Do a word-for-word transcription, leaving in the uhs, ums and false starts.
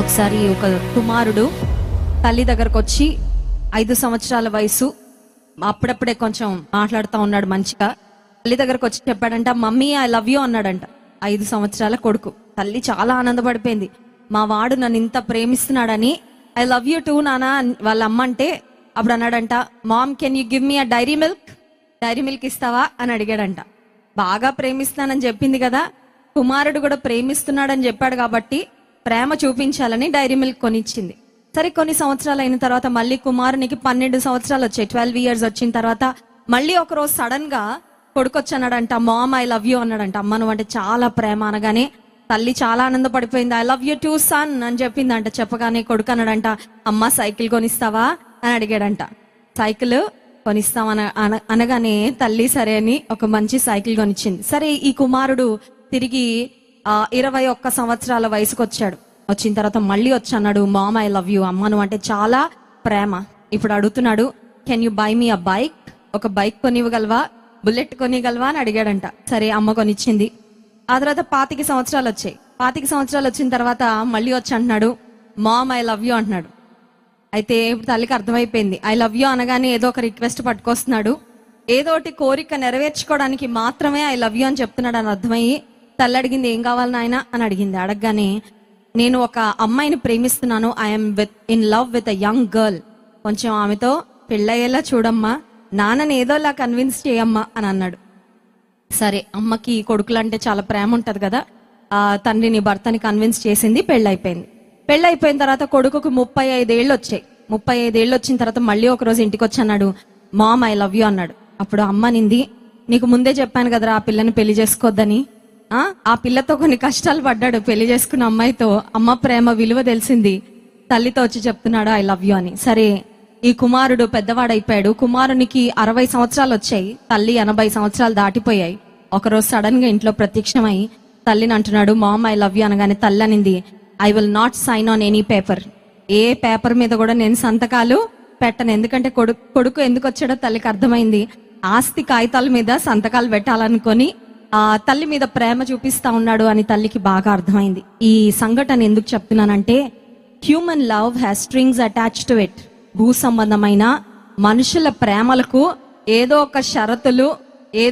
ఒకసారి ఒక కుమారుడు తల్లి దగ్గరకు వచ్చి ఐదు సంవత్సరాల వయసు, అప్పుడప్పుడే కొంచెం మాట్లాడుతూ ఉన్నాడు మంచిగా. తల్లి దగ్గరకు వచ్చి చెప్పాడంట, మమ్మీ ఐ లవ్ యూ అన్నాడంట. ఐదు సంవత్సరాల కొడుకు. తల్లి చాలా ఆనందపడిపోయింది. మా వాడు నన్ను ఇంత ప్రేమిస్తున్నాడని. ఐ లవ్ యూ టూ నానా వాళ్ళ అమ్మ అంటే, అప్పుడు అన్నాడంట, ma'am can you give me a dairy milk, dairy milk ఇస్తావా అని అడిగాడంట. బాగా ప్రేమిస్తానని చెప్పింది కదా, కుమారుడు కూడా ప్రేమిస్తున్నాడని చెప్పాడు కాబట్టి ప్రేమ చూపించాలని డైరీ మిల్క్ కొనిచ్చింది. సరే, కొన్ని సంవత్సరాలు అయిన తర్వాత మళ్ళీ కుమారునికి పన్నెండు సంవత్సరాలు వచ్చాయి. ట్వెల్వ్ ఇయర్స్ వచ్చిన తర్వాత మళ్ళీ ఒక రోజు సడన్ గా కొడుకు వచ్చి అన్నాడంట, మామ్ ఐ లవ్ యూ అన్నాడంట. అమ్మ నువ్వు అంటే చాలా ప్రేమ అనగానే తల్లి చాలా ఆనందపడిపోయింది. I love you two sun అని చెప్పిందంట. చెప్పగానే కొడుకు అన్నాడంట, అమ్మ సైకిల్ కొనిస్తావా అని అడిగాడంట. సైకిల్ కొనిస్తామన అనగానే తల్లి సరే అని ఒక మంచి సైకిల్ కొనిచ్చింది. సరే, ఈ కుమారుడు తిరిగి ఆ ఇరవై ఒక్క సంవత్సరాల వయసుకు వచ్చాడు. వచ్చిన తర్వాత మళ్ళీ వచ్చి అన్నాడు, మామ్ ఐ లవ్ యూ, అమ్మ నువ్వు అంటే చాలా ప్రేమ. ఇప్పుడు అడుగుతున్నాడు, can you by me a bike, ఒక బైక్ కొనివ్వగలవా, బుల్లెట్ కొనిగలవా అని అడిగాడంట. సరే, అమ్మ కొనిచ్చింది. ఆ తర్వాత పాతిక సంవత్సరాలు వచ్చాయి. పాతిక సంవత్సరాలు వచ్చిన తర్వాత మళ్ళీ వచ్చి అంటున్నాడు, మామ్ ఐ లవ్ యూ అంటున్నాడు. అయితే ఇప్పుడు తల్లికి అర్థమైపోయింది, ఐ లవ్ యూ అనగానే ఏదో ఒక రిక్వెస్ట్ పట్టుకొస్తున్నాడు, ఏదో ఒకటి కోరిక నెరవేర్చుకోవడానికి మాత్రమే ఐ లవ్ యూ అని చెప్తున్నాడు అని అర్థమయ్యి తల్లి అడిగింది, ఏం కావాలి నాయన అని అడిగింది. అడగగానే, నేను ఒక అమ్మాయిని ప్రేమిస్తున్నాను, I'm with in love with a young girl, కొంచెం ఆమెతో పెళ్ళయ్యేలా చూడమ్మా, నాన్నని ఏదోలా కన్విన్స్ చేయమ్మా అని అన్నాడు. సరే, అమ్మకి కొడుకులంటే చాలా ప్రేమ ఉంటది కదా, ఆ తండ్రిని భర్తని కన్విన్స్ చేసింది. పెళ్ళైపోయింది. పెళ్ళైపోయిన తర్వాత కొడుకుకు ముప్పై ఐదేళ్ళు వచ్చాయి. ముప్పై ఐదేళ్ళు వచ్చిన తర్వాత మళ్ళీ ఒక రోజు ఇంటికి వచ్చి అన్నాడు, మామ్ ఐ లవ్ యూ అన్నాడు. అప్పుడు అమ్మ నింది, నీకు ముందే చెప్పాను కదరా ఆ పిల్లని పెళ్లి చేసుకోవద్దని. ఆ ఆ పిల్లతో కొన్ని కష్టాలు పడ్డాడు, పెళ్లి చేసుకున్న అమ్మాయితో. అమ్మ ప్రేమ విలువ తెలిసింది. తల్లితో వచ్చి చెప్తున్నాడు ఐ లవ్ యూ అని. సరే, ఈ కుమారుడు పెద్దవాడైపోయాడు. కుమారునికి అరవై సంవత్సరాలు వచ్చాయి. తల్లి ఎనభై సంవత్సరాలు దాటిపోయాయి. ఒకరోజు సడన్ గా ఇంట్లో ప్రత్యక్షమై తల్లిని అంటున్నాడు, మామ్ ఐ లవ్ యూ అనగానే తల్లి అనింది, I will not sign on any paper, A paper మీద కూడా నేను సంతకాలు పెట్టను. ఎందుకంటే కొడుకు కొడుకు ఎందుకు వచ్చాడో తల్లికి అర్థమైంది. ఆస్తి కాగితాల మీద సంతకాలు పెట్టాలనుకొని ఆ తల్లి మీద ప్రేమ చూపిస్తా ఉన్నాడు అని తల్లికి బాగా అర్థమైంది. ఈ సంఘటన ఎందుకు చెప్తున్నానంటే, human love has strings attach to it. భూ సంబంధమైన మనుషుల ప్రేమలకు ఏదో ఒక షరతులు